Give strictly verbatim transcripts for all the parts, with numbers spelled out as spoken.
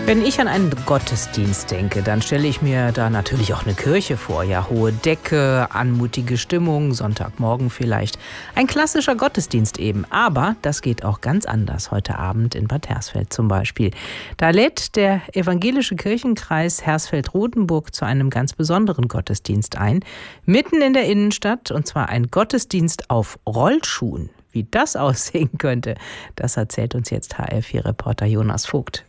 Wenn ich an einen Gottesdienst denke, dann stelle ich mir da natürlich auch eine Kirche vor. Ja, hohe Decke, anmutige Stimmung, Sonntagmorgen vielleicht. Ein klassischer Gottesdienst eben. Aber das geht auch ganz anders heute Abend in Bad Hersfeld zum Beispiel. Da lädt der evangelische Kirchenkreis Hersfeld-Rotenburg zu einem ganz besonderen Gottesdienst ein. Mitten in der Innenstadt, und zwar ein Gottesdienst auf Rollschuhen. Wie das aussehen könnte, das erzählt uns jetzt H R vier Reporter Jonas Vogt.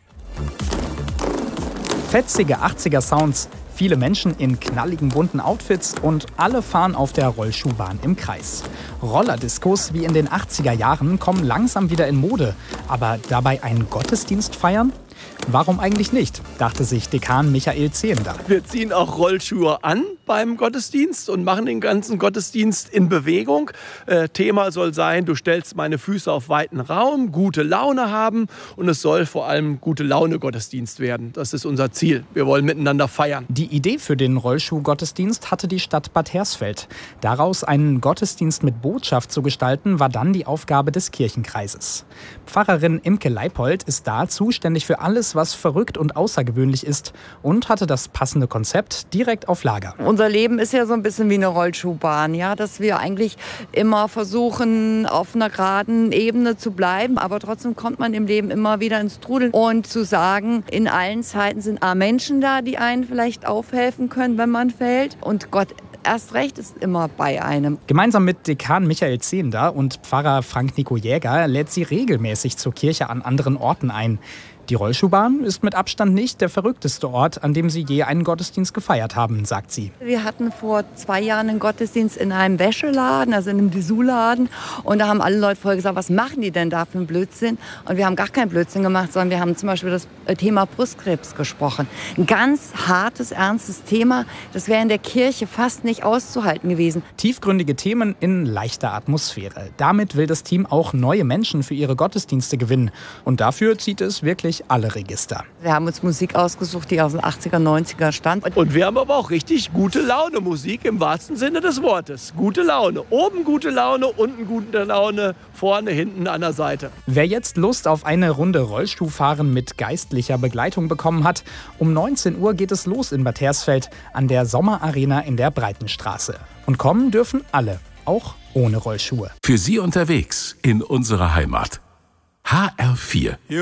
Fetzige achtziger-Sounds, viele Menschen in knalligen bunten Outfits und alle fahren auf der Rollschuhbahn im Kreis. Rollerdiscos wie in den achtziger Jahren kommen langsam wieder in Mode. Aber dabei einen Gottesdienst feiern? Warum eigentlich nicht, dachte sich Dekan Michael Zehender. Wir ziehen auch Rollschuhe an beim Gottesdienst und machen den ganzen Gottesdienst in Bewegung. Äh, Thema soll sein, du stellst meine Füße auf weiten Raum, gute Laune haben und es soll vor allem gute Laune Gottesdienst werden. Das ist unser Ziel. Wir wollen miteinander feiern. Die Idee für den Rollschuh-Gottesdienst hatte die Stadt Bad Hersfeld. Daraus einen Gottesdienst mit Botschaft zu gestalten, war dann die Aufgabe des Kirchenkreises. Pfarrerin Imke Leipold ist da zuständig für alles, was verrückt und außergewöhnlich ist und hatte das passende Konzept direkt auf Lager. Unser Leben ist ja so ein bisschen wie eine Rollschuhbahn, ja, dass wir eigentlich immer versuchen, auf einer geraden Ebene zu bleiben, aber trotzdem kommt man im Leben immer wieder ins Trudeln. Und zu sagen, in allen Zeiten sind A, Menschen da, die einen vielleicht aufhelfen können, wenn man fällt, und Gott erst recht ist immer bei einem. Gemeinsam mit Dekan Michael Zehender und Pfarrer Frank-Nico Jäger lädt sie regelmäßig zur Kirche an anderen Orten ein. Die Rollschuhbahn ist mit Abstand nicht der verrückteste Ort, an dem sie je einen Gottesdienst gefeiert haben, sagt sie. Wir hatten vor zwei Jahren einen Gottesdienst in einem Wäscheladen, also in einem Dessous-Laden. Und da haben alle Leute vorher gesagt, was machen die denn da für einen Blödsinn? Und wir haben gar keinen Blödsinn gemacht, sondern wir haben zum Beispiel das Thema Brustkrebs gesprochen. Ein ganz hartes, ernstes Thema. Das wäre in der Kirche fast nicht auszuhalten gewesen. Tiefgründige Themen in leichter Atmosphäre. Damit will das Team auch neue Menschen für ihre Gottesdienste gewinnen. Und dafür zieht es wirklich alle Register. Wir haben uns Musik ausgesucht, die aus den achtziger, neunziger stammt. Und wir haben aber auch richtig gute Laune Musik im wahrsten Sinne des Wortes. Gute Laune. Oben gute Laune, unten gute Laune, vorne, hinten an der Seite. Wer jetzt Lust auf eine Runde Rollstuhlfahren mit geistlicher Begleitung bekommen hat, um neunzehn Uhr geht es los in Bad Hersfeld an der Sommerarena in der Breitenstraße. Und kommen dürfen alle, auch ohne Rollschuhe. Für Sie unterwegs in unserer Heimat. H R vier.